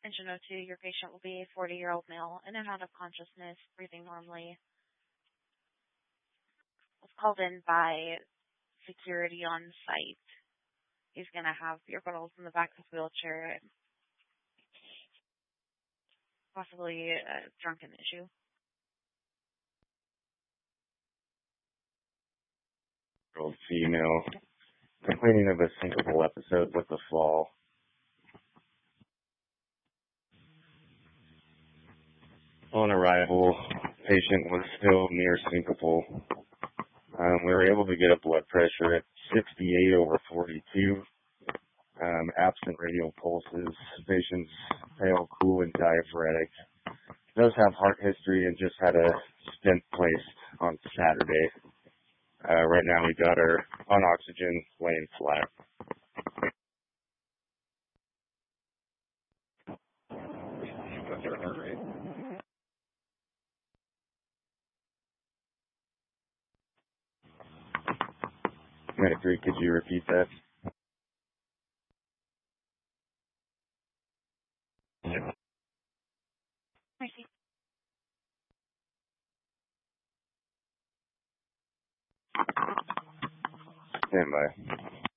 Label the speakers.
Speaker 1: Engine 02, your patient will be a 40-year-old male in and out of consciousness, breathing normally. Was called in by security on site. He's going to have beer bottles in the back of his wheelchair and possibly a drunken issue.
Speaker 2: Old female complaining of a syncopal episode with a fall. On arrival, patient was still near syncopal. We were able to get a blood pressure at 68/42. Absent radial pulses. Patient's pale, cool, and diaphoretic. Does have heart history and just had a stent placed on Saturday. Right now we got her on oxygen, laying flat. That's her heart rate. Medic 3, could you repeat that?
Speaker 1: Mercy.
Speaker 2: Stand by.